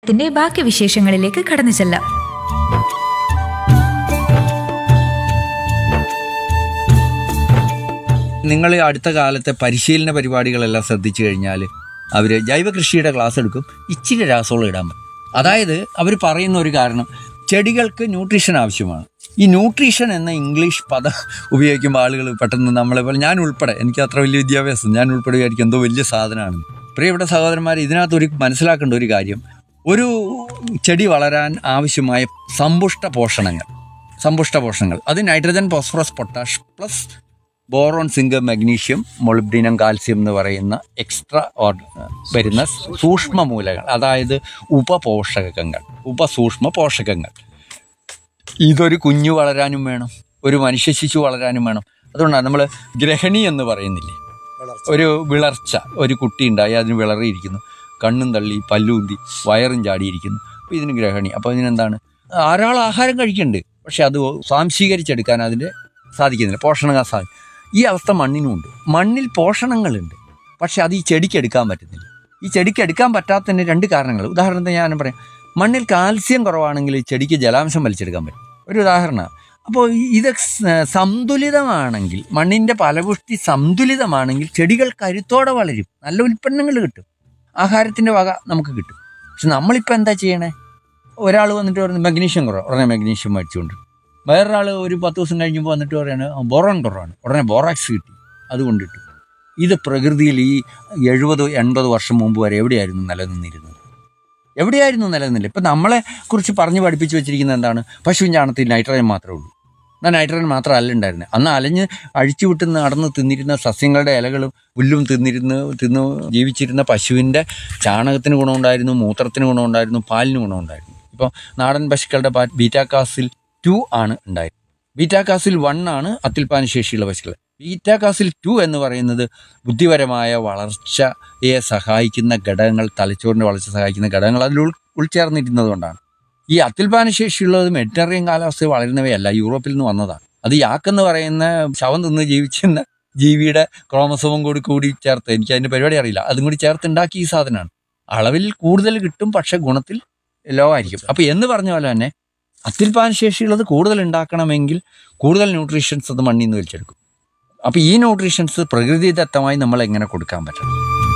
പാഠത്തിന്റെ ബാക്കി വിശേഷങ്ങളിലേക്ക് കടന്നു ചെല്ലാം. നിങ്ങൾ അടുത്ത കാലത്തെ പരിശീലന പരിപാടികളെല്ലാം ശ്രദ്ധിച്ചു കഴിഞ്ഞാൽ അവർ ജൈവ കൃഷിയുടെ ക്ലാസ് എടുക്കും, ഇച്ചിരി രാസവളം ഇടാൻ പറ്റും. അതായത് അവർ പറയുന്ന ഒരു കാരണം, ചെടികൾക്ക് ന്യൂട്രീഷൻ ആവശ്യമാണ്. ഈ ന്യൂട്രീഷൻ എന്ന ഇംഗ്ലീഷ് പദം ഉപയോഗിക്കുമ്പോൾ ആളുകൾ പെട്ടെന്ന് നമ്മളെ പോലെ, ഞാൻ ഉൾപ്പെടെ, എനിക്ക് അത്ര വലിയ വിദ്യാഭ്യാസം, ഞാൻ ഉൾപ്പെടെ വിചാരിക്കും എന്തോ വലിയ സാധനമാണ്. പ്രിയപ്പെട്ട സഹോദരന്മാർ, ഇതിനകത്ത് മനസ്സിലാക്കേണ്ട ഒരു കാര്യം, ഒരു ചെടി വളരാൻ ആവശ്യമായ സമ്പുഷ്ട പോഷണങ്ങൾ അത് nitrogen, phosphorus, potash plus boron, zinc, magnesium, മൊളിബ്ഡിനം, calcium എന്ന് പറയുന്ന എക്സ്ട്രാ വരുന്ന സൂക്ഷ്മ മൂലകൾ, അതായത് ഉപസൂക്ഷ്മ പോഷകങ്ങൾ. ഇതൊരു കുഞ്ഞു വളരാനും വേണം, ഒരു മനുഷ്യ ശിശു വളരാനും വേണം. അതുകൊണ്ടാണ് നമ്മൾ ഗ്രഹണി എന്ന് പറയുന്നില്ലേ, ഒരു വിളർച്ച, ഒരു കുട്ടി ഉണ്ടായി അതിന് വിളറിയിരിക്കുന്നു, കണ്ണും തള്ളി പല്ലൂന്തി വയറും ചാടിയിരിക്കുന്നു, അപ്പോൾ ഇതിന് ഗ്രഹണി. അപ്പോൾ ഇതിനെന്താണ്, ധാരാളം ആഹാരം കഴിക്കുന്നുണ്ട്, പക്ഷെ അത് സ്വാംശീകരിച്ചെടുക്കാൻ അതിൻ്റെ സാധിക്കുന്നില്ല, പോഷണങ്ങൾ സാധിക്കും. ഈ അവസ്ഥ മണ്ണിനുമുണ്ട്. മണ്ണിൽ പോഷണങ്ങളുണ്ട്, പക്ഷെ അത് ഈ ചെടിക്ക് എടുക്കാൻ പറ്റുന്നില്ല. ഈ ചെടിക്ക് എടുക്കാൻ പറ്റാത്തതിന് രണ്ട് കാരണങ്ങൾ. ഉദാഹരണത്തിന് ഞാൻ പറയാം, മണ്ണിൽ കാൽസ്യം കുറവാണെങ്കിൽ ചെടിക്ക് ജലാംശം വലിച്ചെടുക്കാൻ പറ്റും, ഒരു ഉദാഹരണമാണ്. അപ്പോൾ ഇത് സന്തുലിതമാണെങ്കിൽ, മണ്ണിൻ്റെ ഫലപുഷ്ടി സന്തുലിതമാണെങ്കിൽ ചെടികൾ കരുത്തോടെ വളരും, നല്ല ഉൽപ്പന്നങ്ങൾ കിട്ടും, ആഹാരത്തിൻ്റെ വക നമുക്ക് കിട്ടും. പക്ഷെ നമ്മളിപ്പോൾ എന്താ ചെയ്യണേ, ഒരാൾ വന്നിട്ട് പറയുന്നത് മഗ്നീഷ്യം കുറവ്, ഉടനെ മഗ്നീഷ്യം മേടിച്ചുകൊണ്ട്, വേറൊരാൾ ഒരു 10 ദിവസം കഴിഞ്ഞപ്പോൾ വന്നിട്ട് പറയാണ് ബോറോൺ കുറവാണ്, ഉടനെ ബോറാക്സ് കിട്ടി, അതുകൊണ്ടിട്ടു. ഇത് പ്രകൃതിയിൽ ഈ 70-80 വർഷം മുമ്പ് വരെ എവിടെയായിരുന്നു നിലനിന്നിരുന്നത്? നിലനിന്നില്ല. ഇപ്പം നമ്മളെ കുറിച്ച് പറഞ്ഞ് പഠിപ്പിച്ച് വെച്ചിരിക്കുന്നത് എന്താണ്, പശുവിൻ ചാണത്തിൽ നൈട്രജൻ മാത്രമേ ഉള്ളൂ. എന്നാൽ നൈട്രജൻ മാത്രമല്ല ഉണ്ടായിരുന്നത്. അന്ന് അലഞ്ഞ് അഴിച്ചു വിട്ട് നടന്ന് തിന്നിരുന്ന സസ്യങ്ങളുടെ ഇലകളും പുല്ലും തിന്ന് ജീവിച്ചിരുന്ന പശുവിൻ്റെ ചാണകത്തിന് ഗുണമുണ്ടായിരുന്നു, മൂത്രത്തിന് ഗുണമുണ്ടായിരുന്നു, പാലിന് ഗുണമുണ്ടായിരുന്നു. ഇപ്പോൾ നാടൻ പശുക്കളുടെ ബീറ്റാകാസിൽ 2 ആണ് ഉണ്ടായിരുന്നത്. ബീറ്റാകാസിൽ 1 ആണ് അത്യുൽപാദന ശേഷിയുള്ള പശുക്കൾ. ബീറ്റാകാസിൽ 2 എന്ന് പറയുന്നത് ബുദ്ധിപരമായ വളർച്ചയെ സഹായിക്കുന്ന ഘടകങ്ങൾ, തലച്ചോറിൻ്റെ വളർച്ച സഹായിക്കുന്ന ഘടകങ്ങൾ അതിൽ ഉൾച്ചേർന്നിരുന്നത് കൊണ്ടാണ്. ഈ അത്യുൽപാദന ശേഷിയുള്ളത് മെഡിറ്ററേനിയൻ കാലാവസ്ഥയിൽ വളരുന്നവയല്ല, യൂറോപ്പിൽ നിന്ന് വന്നതാണ്. അത് യാക്കെന്ന് പറയുന്ന ശവം തിന്ന് ജീവിച്ചിരുന്ന ജീവിയുടെ ക്രോമസോമും കൂടി ചേർത്ത്, എനിക്ക് അതിൻ്റെ പരിപാടി അറിയില്ല, അതും കൂടി ചേർത്ത് ഉണ്ടാക്കിയ ഈ സാധനമാണ്. അളവിൽ കൂടുതൽ കിട്ടും, പക്ഷെ ഗുണത്തിൽ ലോ ആയിരിക്കും. അപ്പോൾ എന്ന് പറഞ്ഞ പോലെ തന്നെ അത്യുൽപാദന ശേഷിയുള്ളത് കൂടുതൽ ഉണ്ടാക്കണമെങ്കിൽ കൂടുതൽ ന്യൂട്രീഷൻസ് അത് മണ്ണിൽ നിന്ന് വലിച്ചെടുക്കും. അപ്പോൾ ഈ ന്യൂട്രീഷൻസ് പ്രകൃതിദത്തമായി നമ്മൾ എങ്ങനെ കൊടുക്കാൻ പറ്റണം?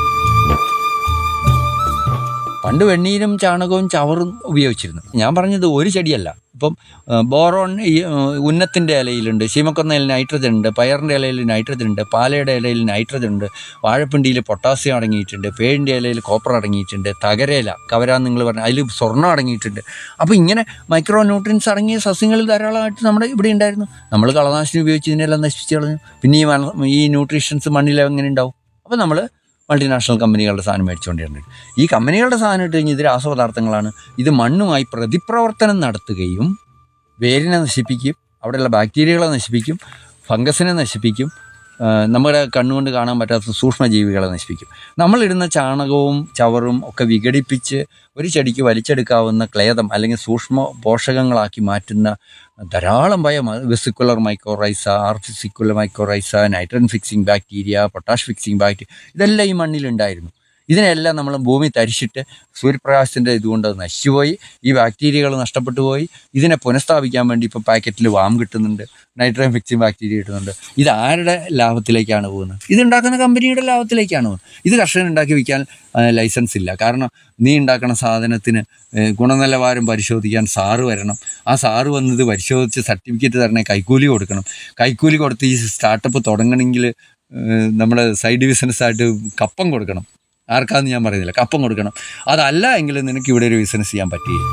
പണ്ട് വെണ്ണീരും ചാണകവും ചവറും ഉപയോഗിച്ചിരുന്നു. ഞാൻ പറഞ്ഞത് ഒരു ചെടിയല്ല. ഇപ്പം ബോറോൺ ഉന്നത്തിൻ്റെ ഇലയിലുണ്ട്, ശീമക്കൊന്നയിൽ നൈട്രജൻ ഉണ്ട്, പയറിൻ്റെ ഇലയിൽ നൈട്രജൻ ഉണ്ട്, പാലയുടെ ഇലയിൽ നൈട്രജൻ ഉണ്ട്, വാഴപ്പിണ്ടിയിൽ പൊട്ടാസ്യം അടങ്ങിയിട്ടുണ്ട്, പേഴിൻ്റെ ഇലയിൽ കോപ്പർ അടങ്ങിയിട്ടുണ്ട്, തകരയില കവരാന്ന് നിങ്ങൾ പറഞ്ഞാൽ അതിൽ സ്വർണ്ണം അടങ്ങിയിട്ടുണ്ട്. അപ്പോൾ ഇങ്ങനെ മൈക്രോ ന്യൂട്രിയൻസ് അടങ്ങിയ സസ്യങ്ങൾ ധാരാളമായിട്ട് നമ്മുടെ ഇവിടെ ഉണ്ടായിരുന്നു. നമ്മൾ കളനാശിനി ഉപയോഗിച്ച് ഇതിനെല്ലാം നശിപ്പിച്ച് കളഞ്ഞു. പിന്നെ ഈ ന്യൂട്രീഷൻസ് മണ്ണിൽ എങ്ങനെ ഉണ്ടാവും? അപ്പോൾ നമ്മൾ മൾട്ടിനാഷണൽ കമ്പനികളുടെ സാധനം മേടിച്ചുകൊണ്ടിരുന്നത്. ഈ കമ്പനികളുടെ സാധനം ഇട്ട് കഴിഞ്ഞാൽ ഇത് രാസപദാർത്ഥങ്ങളാണ്. ഇത് മണ്ണുമായി പ്രതിപ്രവർത്തനം നടത്തുകയും വേരിനെ നശിപ്പിക്കും, അവിടെയുള്ള ബാക്ടീരിയകളെ നശിപ്പിക്കും, ഫംഗസിനെ നശിപ്പിക്കും, നമ്മുടെ കണ്ണുകൊണ്ട് കാണാൻ പറ്റാത്ത സൂക്ഷ്മജീവികളെ നശിപ്പിക്കും. നമ്മളിടുന്ന ചാണകവും ചവറും ഒക്കെ വിഘടിപ്പിച്ച് ഒരു ചെടിക്ക് വലിച്ചെടുക്കാവുന്ന ക്ലേദം അല്ലെങ്കിൽ സൂക്ഷ്മ പോഷകങ്ങളാക്കി മാറ്റുന്ന ധാരാളം vesicular mycorrhiza, ആർഫിസിക്കുലർ mycorrhiza, nitrogen fixing bacteria, potash fixing bacteria, ഇതെല്ലാം ഈ മണ്ണിലുണ്ടായിരുന്നു. ഇതിനെല്ലാം നമ്മൾ ഭൂമി തരിച്ചിട്ട് സൂര്യപ്രകാശത്തിൻ്റെ ഇതുകൊണ്ട് അത് നശിച്ചുപോയി, ഈ ബാക്ടീരിയകൾ നഷ്ടപ്പെട്ടു പോയി. ഇതിനെ പുനഃസ്ഥാപിക്കാൻ വേണ്ടി ഇപ്പോൾ പാക്കറ്റിൽ വാം കിട്ടുന്നുണ്ട്, നൈട്രജൻ ഫിക്സിംഗ് ബാക്ടീരിയ കിട്ടുന്നുണ്ട്. ഇത് ആരുടെ ലാഭത്തിലേക്കാണ് പോകുന്നത്? ഇതുണ്ടാക്കുന്ന കമ്പനിയുടെ ലാഭത്തിലേക്കാണ് പോകുന്നത്. ഇത് കർഷകൻ ഉണ്ടാക്കി വിൽക്കാൻ ലൈസൻസ് ഇല്ല. കാരണം നീ ഉണ്ടാക്കുന്ന സാധനത്തിന് ഗുണനിലവാരം പരിശോധിക്കാൻ സാറ് വരണം. ആ സാറ് വന്നത് പരിശോധിച്ച് സർട്ടിഫിക്കറ്റ് തരണേ, കൈക്കൂലി കൊടുക്കണം. കൈക്കൂലി കൊടുത്ത് ഈ സ്റ്റാർട്ടപ്പ് തുടങ്ങണമെങ്കിൽ നമ്മുടെ സൈഡ് ബിസിനസ്സായിട്ട് കപ്പം കൊടുക്കണം. ആർക്കാന്ന് ഞാൻ പറയുന്നില്ല, കപ്പം കൊടുക്കണം. അതല്ല എങ്കിൽ നിനക്ക് ഇവിടെ ഒരു ബിസിനസ് ചെയ്യാൻ പറ്റില്ല.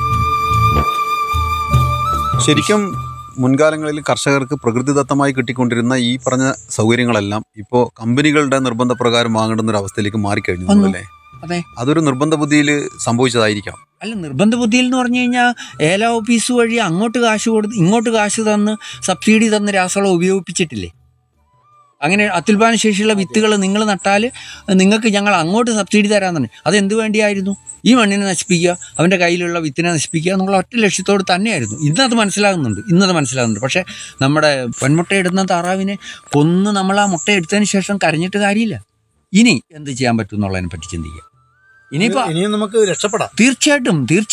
ശരിക്കും മുൻകാലങ്ങളിൽ കർഷകർക്ക് പ്രകൃതിദത്തമായി കിട്ടിക്കൊണ്ടിരുന്ന ഈ പറഞ്ഞ സൗകര്യങ്ങളെല്ലാം ഇപ്പോൾ കമ്പനികളുടെ നിർബന്ധപ്രകാരം വാങ്ങേണ്ടുന്ന ഒരു അവസ്ഥയിലേക്ക് മാറിക്കഴിഞ്ഞു അല്ലേ? അതെ, അതൊരു നിർബന്ധ ബുദ്ധിയിൽ സംഭവിച്ചതായിരിക്കാം. അല്ല, നിർബന്ധ ബുദ്ധിയിൽ എന്ന് പറഞ്ഞു കഴിഞ്ഞാൽ ഏല ഓഫീസ് വഴി അങ്ങോട്ട് കാശ് കൊടുത്ത് ഇങ്ങോട്ട് കാശ് തന്ന് സബ്സിഡി തന്ന് രാസവളം ഉപയോഗിപ്പിച്ചിട്ടില്ലേ? അങ്ങനെ അത്യുൽപാദന ശേഷിയുള്ള വിത്തുകൾ നിങ്ങൾ നട്ടാൽ നിങ്ങൾക്ക് ഞങ്ങൾ അങ്ങോട്ട് സബ്സിഡി തരാൻ തന്നെ. അതെന്ത് വേണ്ടിയായിരുന്നു? ഈ മണ്ണിനെ നശിപ്പിക്കുക, അവൻ്റെ കയ്യിലുള്ള വിത്തിനെ നശിപ്പിക്കുക എന്നുള്ള ഒറ്റ ലക്ഷ്യത്തോട് തന്നെയായിരുന്നു. ഇന്നത് മനസ്സിലാകുന്നുണ്ട്. പക്ഷേ നമ്മുടെ പെൺമുട്ടയിടുന്ന താറാവിനെ കൊന്ന് നമ്മൾ ആ മുട്ട എടുത്തതിന് ശേഷം കരഞ്ഞിട്ട് കാര്യമില്ല. ഇനി എന്ത് ചെയ്യാൻ പറ്റും എന്നുള്ളതിനെ പറ്റി ചിന്തിക്കുക. ഇനിയിപ്പോൾ നമുക്ക് രക്ഷപ്പെടാം. തീർച്ചയായിട്ടും